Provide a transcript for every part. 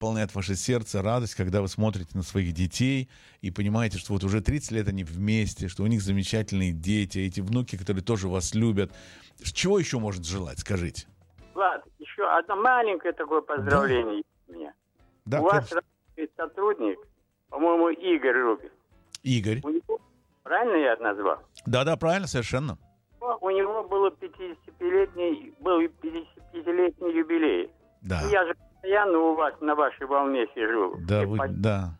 наполняет ваше сердце радость, когда вы смотрите на своих детей и понимаете, что вот уже 30 лет они вместе, что у них замечательные дети, эти внуки, которые тоже вас любят. Чего еще может желать, скажите? Влад, еще одно маленькое такое поздравление есть у меня. Да, у вас работает сотрудник, по-моему, Игорь Рубин. Игорь. Правильно я назвал? Да, правильно, совершенно. У него был 55-летний юбилей. Да. Я же постоянно у вас на вашей волне сижу. Да.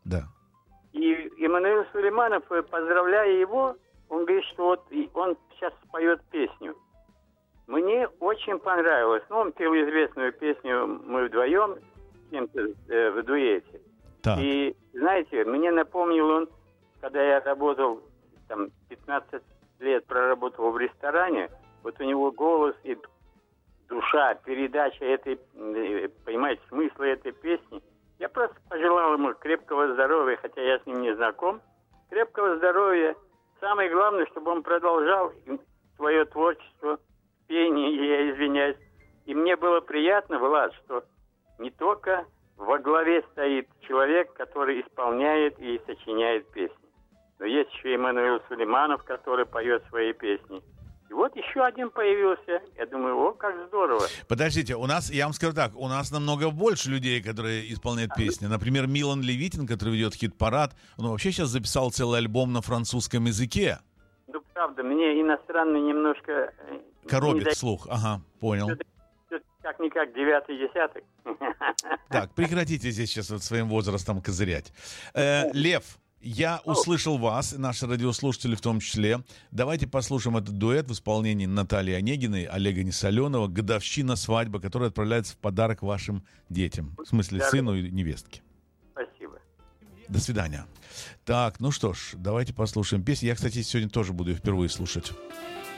И Эммануил Сулейманов, поздравляя его, он говорит, что вот он сейчас споет песню. Мне очень понравилось. Ну, он пел известную песню «Мы вдвоем» в дуэте. Так. И, знаете, мне напомнил он, когда я работал, там, 15 лет проработал в ресторане, вот у него голос и душа, передача этой, понимаете, смысла этой песни. Я просто пожелал ему крепкого здоровья, хотя я с ним не знаком. Крепкого здоровья. Самое главное, чтобы он продолжал свое творчество, пение, я извиняюсь. И мне было приятно, Влад, что не только во главе стоит человек, который исполняет и сочиняет песни. Но есть еще Эммануил Сулейманов, который поет свои песни. И вот еще один появился. Я думаю, о, как здорово. Подождите, я вам скажу так, у нас намного больше людей, которые исполняют песни. Например, Милан Левитин, который ведет хит-парад, он вообще сейчас записал целый альбом на французском языке. Ну, правда, мне иностранный немножко... Коробит слух, ага, понял. Как-никак 9-й десяток. Так, прекратите здесь сейчас вот своим возрастом козырять. Лев, я услышал вас, наши радиослушатели в том числе. Давайте послушаем этот дуэт в исполнении Натальи Онегиной, Олега Несоленова, «Годовщина свадьбы», которая отправляется в подарок вашим детям. В смысле, сыну и невестке. Спасибо. До свидания. Так, ну что ж, давайте послушаем песню. Я, кстати, сегодня тоже буду ее впервые слушать.